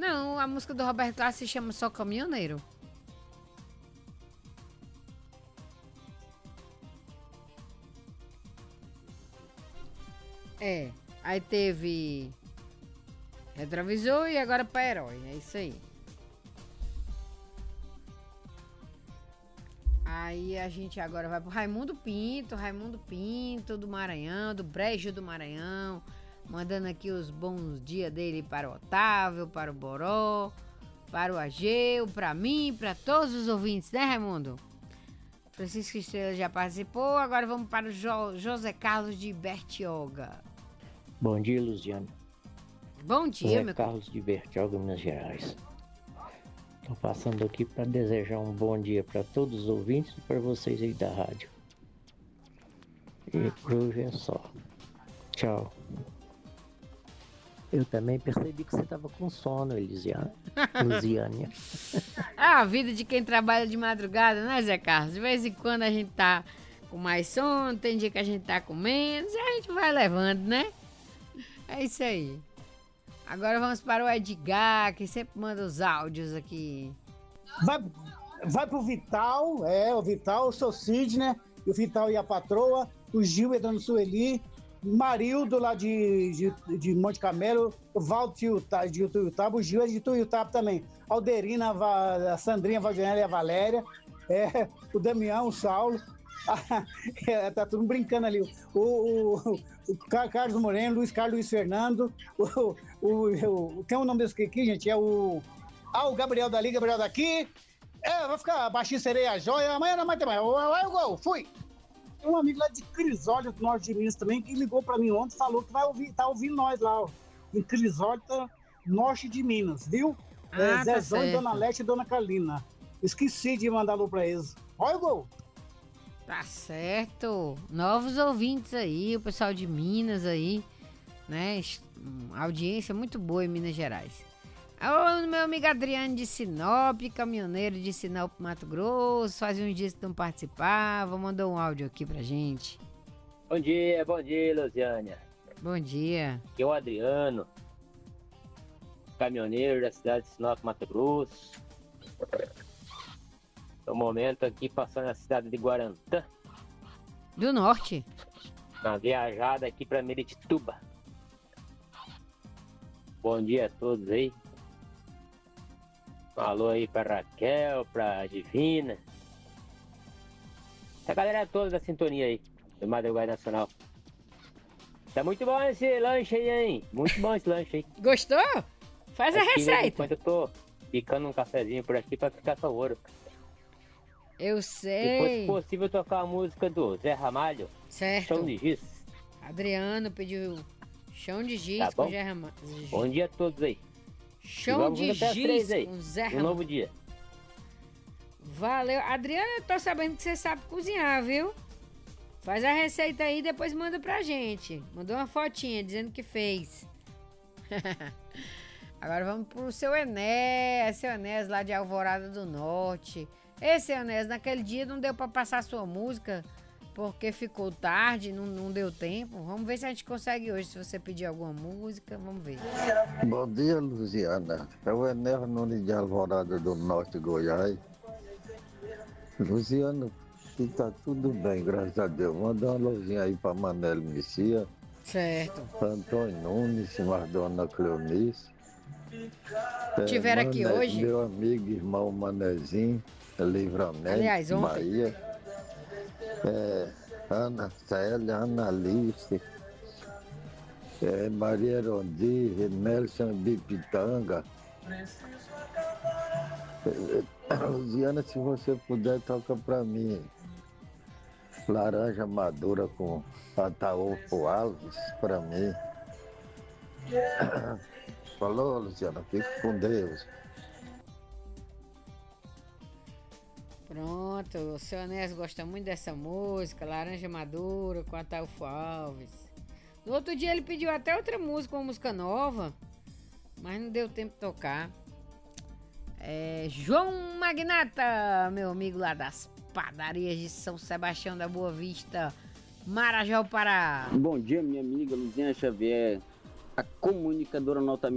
Não, a música do Roberto Carlos se chama Só Caminhoneiro. É, aí teve Retrovisor e agora pra Herói, é isso aí. Aí a gente agora vai pro Raimundo Pinto do Maranhão, do Brejo do Maranhão, mandando aqui os bons dias dele para o Otávio, para o Boró, para o Ageu, para mim, para todos os ouvintes, né, Raimundo? Francisco Estrela já participou, agora vamos para o José Carlos de Bertioga. Bom dia, Luziana. Bom dia, José meu Carlos de Bertioga, Minas Gerais. Estou passando aqui para desejar um bom dia para todos os ouvintes e para vocês aí da rádio. E por hoje é só. Tchau. Eu também percebi que você estava com sono, Luziânia. A vida de quem trabalha de madrugada, né, Zé Carlos? De vez em quando a gente tá com mais sono, tem dia que a gente tá com menos, e a gente vai levando, né? É isso aí. Agora vamos para o Edgar, que sempre manda os áudios aqui. Vai pro Vital, o Vital, o seu Cid, né? E o Vital e a patroa, o Gil e a Dona Sueli, Marildo lá de Monte Camelo, o Valdo de Tuiutaba, o Gil é de Tuiutaba também. Alderina, a Sandrinha, a Valdiana e a Valéria, o Damião, o Saulo. Tá tudo brincando ali. O Carlos Moreno, Luiz Carlos, Luiz Fernando, tem o nome desse aqui, gente? É o Gabriel dali, Gabriel daqui. Vai ficar baixinho, sereia, joia. Amanhã não vai ter mais. Vai o gol, fui. Tem um amigo lá de Crisólita, do norte de Minas também, que ligou pra mim ontem, falou que tá ouvindo nós lá, ó, em Crisólita, norte de Minas, viu? Zezão, tá, e Dona Leste e Dona Carlina. Esqueci de mandar alô pra eles. Olha o gol. Tá certo. Novos ouvintes aí, o pessoal de Minas aí, né? Audiência muito boa em Minas Gerais. O meu amigo Adriano de Sinop, caminhoneiro de Sinop, Mato Grosso, fazia uns dias que não participava, mandou um áudio aqui pra gente. Bom dia, Luziânia. Bom dia. Aqui é o Adriano, caminhoneiro da cidade de Sinop, Mato Grosso. No momento aqui passando na cidade de Guarantã. Do norte. Uma viajada aqui para Meritituba. Bom dia a todos aí. Um alô aí para Raquel, para Divina. Essa galera toda da sintonia aí, do Madrugada Nacional. Tá muito bom esse lanche aí, hein? Muito bom esse lanche aí. Gostou? Faz a receita. Enquanto eu tô picando um cafezinho por aqui para ficar sabor. Eu sei. Se fosse possível tocar a música do Zé Ramalho. Certo. Chão de Giz. Adriano pediu Chão de Giz tá com Zé Ramalho. Bom dia a todos aí. Chão de Giz com Zé Ramalho. Um novo dia. Valeu. Adriano, eu tô sabendo que você sabe cozinhar, viu? Faz a receita aí e depois manda pra gente. Mandou uma fotinha dizendo que fez. Agora vamos pro seu Enés lá de Alvorada do Norte. Esse Enés, naquele dia não deu pra passar a sua música porque ficou tarde, não deu tempo. Vamos ver se a gente consegue hoje, se você pedir alguma música, vamos ver. Bom dia, Luziana. É o Enés Nunes de Alvorada do Norte, Goiás. Luziana, aqui tá tudo bem, graças a Deus. Manda uma luzinha aí pra Manelo Messia. Certo. Antônio Nunes, Mardona Cleonice. Tiveram aqui hoje? Meu amigo, irmão Manezinho, Livramento, aliás, ontem. Bahia. Ana Célia, Ana Alice, Maria Rondi, Nelson Bipitanga. Luziana, se você puder, toca pra mim. Laranja Madura com Ataúfo Alves, pra mim. Falou, Luziana, fique com Deus. Pronto, o seu Anésio gosta muito dessa música, Laranja Madura com Ataúfo Alves. No outro dia ele pediu até outra música, uma música nova, mas não deu tempo de tocar. João Magnata, meu amigo lá das padarias de São Sebastião da Boa Vista, Marajó, Pará. Bom dia, minha amiga Luziana Xavier, a comunicadora nota